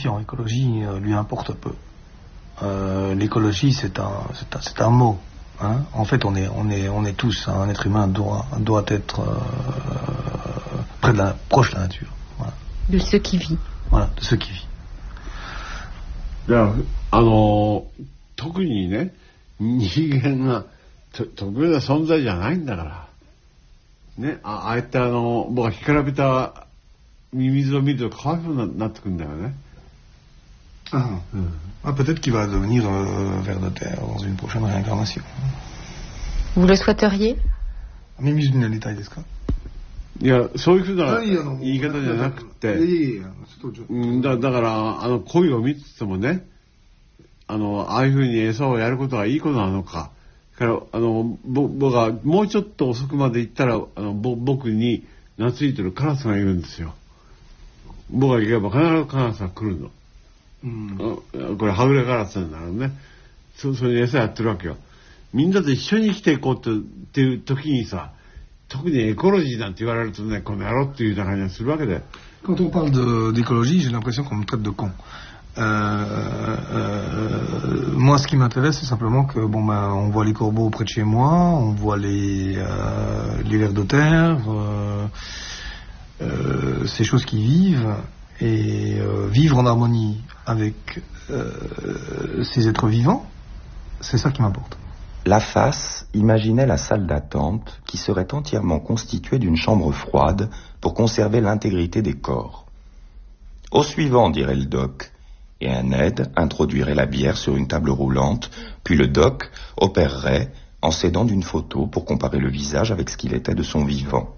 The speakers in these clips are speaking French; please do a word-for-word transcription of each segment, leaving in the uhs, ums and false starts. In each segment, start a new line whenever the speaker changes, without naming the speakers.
question écologie euh, lui importe peu. Euh, l'écologie, c'est un, c'est un, c'est un mot. Hein. En fait, on est, on est, on est tous. Hein, un être humain doit, doit être euh, près de la, proche de la nature. Voilà.
De ce qui vit.
Voilà, de ce qui vit.
いや、あの特にね、人間がと特別な存在じゃないんだからね、あああやってあの僕は干からびたミミズを見るとかわいそうになってくるんだよね。
Ah. Mm. Ah, peut-être qu'il va devenir euh, ver de terre dans une prochaine réincarnation.
Vous le souhaiteriez?
ミミズになりたいですか？
いや、そういうふうな言い方じゃなくて、だだからあの鯉を見ててもね、あのああいうふうに餌をやることがいいことなのか、からあのぼ僕がもうちょっと遅くまで行ったらあのぼ僕に懐いてるカラスがいるんですよ。僕が行けば必ずカラスが来るの。うん、これはぐれカラスになるね。そそれに餌やってるわけよ。みんなと一緒に生きていこうってっていう時にさ。特にエコロジーなんて言われるとね、この野郎っていうような感じがするわけで。
Quand on parle de, d'écologie, j'ai l'impression qu'on me traite de con. Euh, euh, moi, ce qui m'intéresse, c'est simplement que, bon, ben, on voit les corbeaux près de chez moi, on voit les, euh, les vers de terre, euh, euh, ces choses qui vivent, et euh, vivre en harmonie avec euh, ces êtres vivants, c'est ça qui m'importe.
La face imaginait la salle d'attente qui serait entièrement constituée d'une chambre froide pour conserver l'intégrité des corps. Au suivant, dirait le doc, et un aide introduirait la bière sur une table roulante, puis le doc opérerait en s'aidant d'une photo pour comparer le visage avec ce qu'il était de son vivant.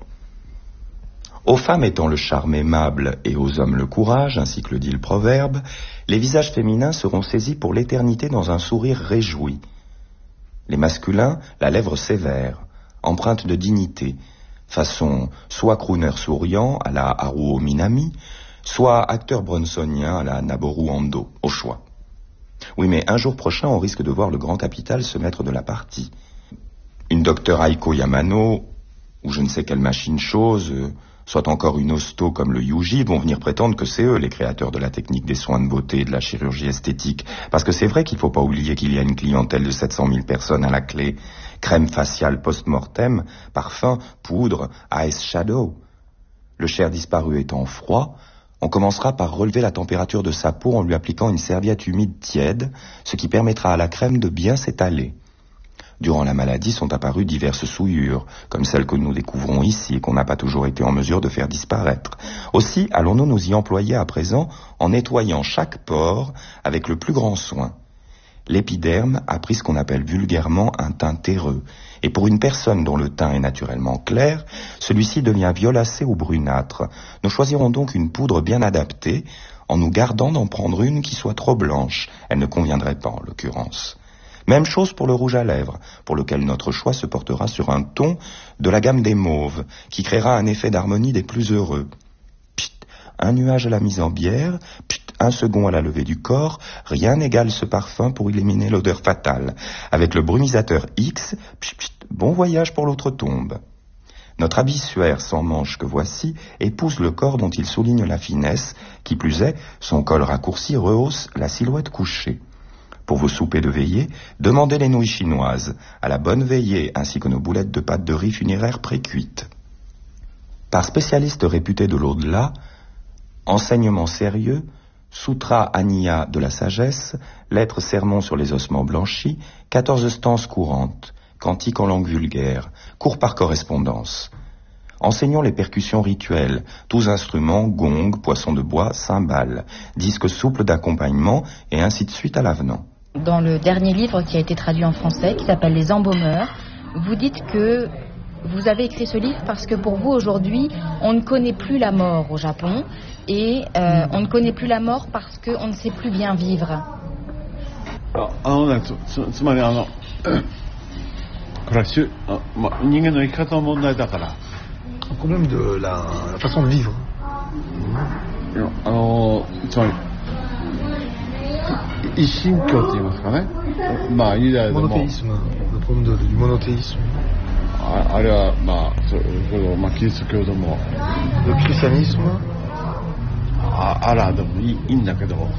Aux femmes étant le charme aimable et aux hommes le courage, ainsi que le dit le proverbe, les visages féminins seront saisis pour l'éternité dans un sourire réjoui. Les masculins, la lèvre sévère, empreinte de dignité, façon soit crooner souriant à la Haruo Minami, soit acteur bronsonien à la Naboru Ando, au choix. Oui, mais un jour prochain, on risque de voir le grand capital se mettre de la partie. Une docteure Aiko Yamano, ou je ne sais quelle machine chose, soit encore une hosto comme le Yuji, vont venir prétendre que c'est eux les créateurs de la technique des soins de beauté et de la chirurgie esthétique. Parce que c'est vrai qu'il ne faut pas oublier qu'il y a une clientèle de sept cent mille personnes à la clé. Crème faciale post-mortem, parfum, poudre, ice shadow. Le cher disparu étant froid, on commencera par relever la température de sa peau en lui appliquant une serviette humide tiède, ce qui permettra à la crème de bien s'étaler. Durant la maladie sont apparues diverses souillures, comme celles que nous découvrons ici et qu'on n'a pas toujours été en mesure de faire disparaître. Aussi, allons-nous nous y employer à présent en nettoyant chaque pore avec le plus grand soin. L'épiderme a pris ce qu'on appelle vulgairement un teint terreux, et pour une personne dont le teint est naturellement clair, celui-ci devient violacé ou brunâtre. Nous choisirons donc une poudre bien adaptée, en nous gardant d'en prendre une qui soit trop blanche. Elle ne conviendrait pas en l'occurrence. Même chose pour le rouge à lèvres, pour lequel notre choix se portera sur un ton de la gamme des mauves, qui créera un effet d'harmonie des plus heureux. Psst, un nuage à la mise en bière, psst, un second à la levée du corps, rien n'égale ce parfum pour éliminer l'odeur fatale. Avec le brumisateur X, psst, psst, bon voyage pour l'autre tombe. Notre habit suaire sans manches que voici épouse le corps dont il souligne la finesse, qui plus est, son col raccourci rehausse la silhouette couchée. Pour vos soupers de veillée, demandez les nouilles chinoises, à la bonne veillée, ainsi que nos boulettes de pâte de riz funéraire pré-cuites. Par spécialiste réputé de l'au-delà, enseignement sérieux, Sutra Aniya de la sagesse, lettres sermons sur les ossements blanchis, quatorze stances courantes, cantiques en langue vulgaire, cours par correspondance. Enseignons les percussions rituelles, tous instruments, gong, poissons de bois, cymbales, disques souples d'accompagnement, et ainsi de suite à l'avenant.
Dans le dernier livre qui a été traduit en français, qui s'appelle Les Embaumeurs, vous dites que vous avez écrit ce livre parce que pour vous aujourd'hui, on ne connaît plus la mort au Japon et euh, on ne connaît plus la mort parce qu'on ne sait plus bien vivre.
Ah, ah, on a tout. C'est mal, non.
Le problème de la, la façon de vivre.
Alors,
monothéisme, le problème de, du monothéisme. Le christianisme.